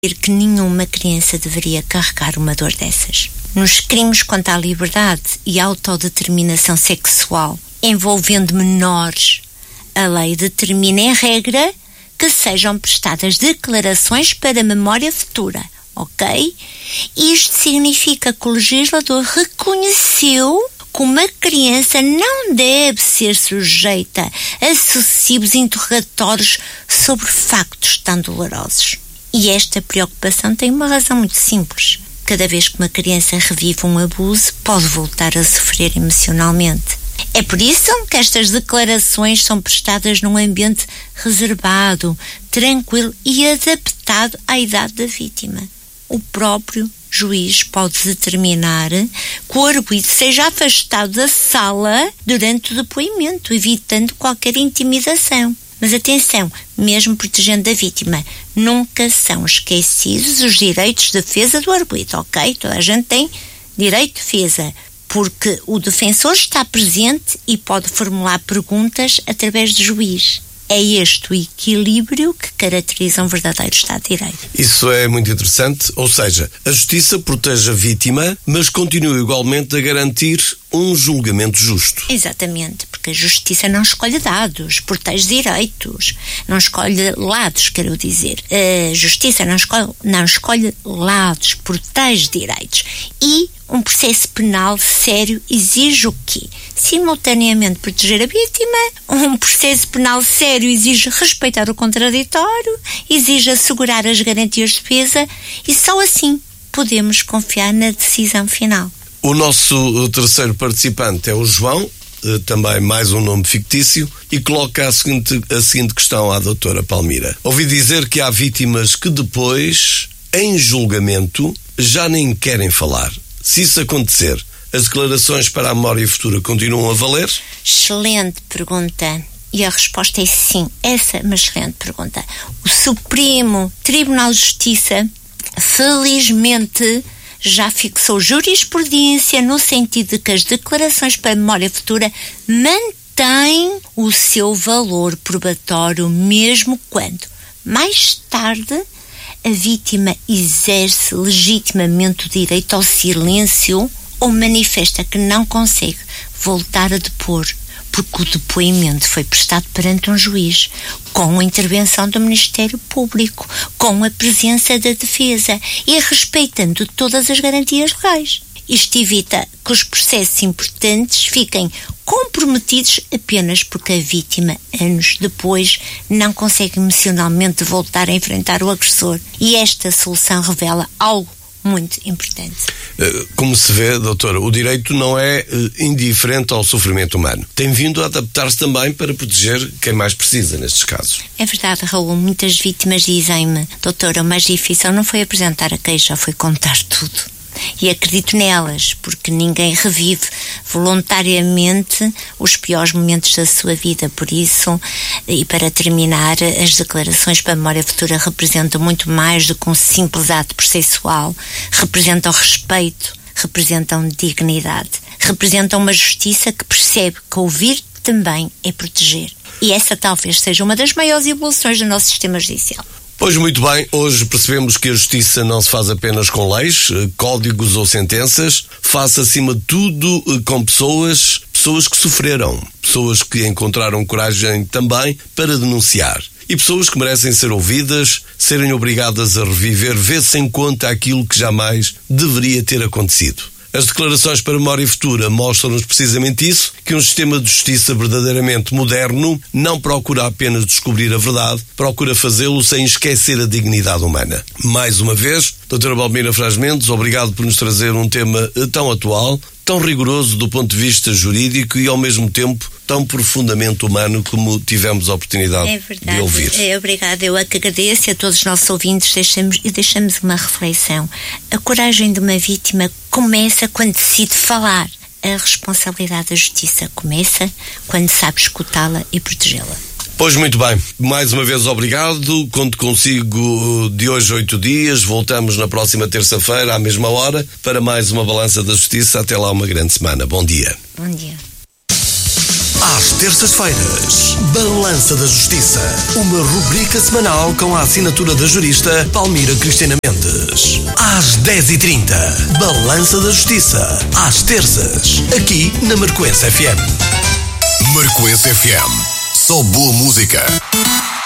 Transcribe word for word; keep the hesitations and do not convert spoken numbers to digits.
que nenhuma criança deveria carregar uma dor dessas. Nos crimes contra a liberdade e a autodeterminação sexual envolvendo menores, a lei determina em regra que sejam prestadas declarações para a memória futura, ok? Isto significa que o legislador reconheceu que uma criança não deve ser sujeita a sucessivos interrogatórios sobre factos tão dolorosos. E esta preocupação tem uma razão muito simples. Cada vez que uma criança revive um abuso, pode voltar a sofrer emocionalmente. É por isso que estas declarações são prestadas num ambiente reservado, tranquilo e adaptado à idade da vítima. O próprio juiz pode determinar que o arguido seja afastado da sala durante o depoimento, evitando qualquer intimidação. Mas atenção, mesmo protegendo a vítima, nunca são esquecidos os direitos de defesa do arguido, ok? Toda a gente tem direito de defesa, porque o defensor está presente e pode formular perguntas através do juiz. É este o equilíbrio que caracteriza um verdadeiro Estado de Direito. Isso é muito interessante, ou seja, a justiça protege a vítima, mas continua igualmente a garantir um julgamento justo. Exatamente, porque a justiça não escolhe dados, protege direitos, não escolhe lados, quero dizer. A justiça não escolhe, não escolhe lados, protege direitos. E um processo penal sério exige o quê? Simultaneamente proteger a vítima, um processo penal sério exige respeitar o contraditório, exige assegurar as garantias de defesa e só assim podemos confiar na decisão final. O nosso terceiro participante é o João, também mais um nome fictício, e coloca a seguinte, a seguinte questão à doutora Palmira. Ouvi dizer que há vítimas que depois, em julgamento, já nem querem falar. Se isso acontecer, as declarações para a memória futura continuam a valer? Excelente pergunta. E a resposta é sim. Essa é uma excelente pergunta. O Supremo Tribunal de Justiça, felizmente, já fixou jurisprudência no sentido de que as declarações para a memória futura mantêm o seu valor probatório mesmo quando, mais tarde, a vítima exerce legitimamente o direito ao silêncio ou manifesta que não consegue voltar a depor, porque o depoimento foi prestado perante um juiz, com a intervenção do Ministério Público, com a presença da defesa e respeitando todas as garantias legais. Isto evita que os processos importantes fiquem comprometidos apenas porque a vítima, anos depois, não consegue emocionalmente voltar a enfrentar o agressor. E esta solução revela algo muito importante. Como se vê, doutora, o direito não é indiferente ao sofrimento humano. Tem vindo a adaptar-se também para proteger quem mais precisa nestes casos. É verdade, Raul. Muitas vítimas dizem-me: doutora, o mais difícil não foi apresentar a queixa, foi contar tudo. E acredito nelas, porque ninguém revive voluntariamente os piores momentos da sua vida. Por isso, e para terminar, as declarações para a memória futura representam muito mais do que um simples ato processual. Representam respeito, representam dignidade, representam uma justiça que percebe que ouvir também é proteger. E essa talvez seja uma das maiores evoluções do nosso sistema judicial. Pois muito bem, hoje percebemos que a justiça não se faz apenas com leis, códigos ou sentenças, faz acima de tudo com pessoas, pessoas que sofreram, pessoas que encontraram coragem também para denunciar e pessoas que merecem ser ouvidas, serem obrigadas a reviver, ver-se em conta aquilo que jamais deveria ter acontecido. As declarações para a memória futura mostram-nos precisamente isso, que um sistema de justiça verdadeiramente moderno não procura apenas descobrir a verdade, procura fazê-lo sem esquecer a dignidade humana. Mais uma vez, doutora Palmira Fraz Mendes, obrigado por nos trazer um tema tão atual, tão rigoroso do ponto de vista jurídico e ao mesmo tempo tão profundamente humano como tivemos a oportunidade é verdade, de ouvir. É, obrigada, eu é que agradeço a todos os nossos ouvintes deixamos, e deixamos uma reflexão. A coragem de uma vítima começa quando decide falar. A responsabilidade da justiça começa quando sabe escutá-la e protegê-la. Pois muito bem, mais uma vez obrigado, conto consigo de hoje a oito dias, voltamos na próxima terça-feira à mesma hora para mais uma Balança da Justiça. Até lá, uma grande semana. Bom dia. Bom dia. Às terças-feiras, Balança da Justiça. Uma rubrica semanal com a assinatura da jurista Palmira Cristina Mendes. Às dez e trinta, Balança da Justiça. Às terças, aqui na Marcoense F M. Marcoense F M. Só boa música.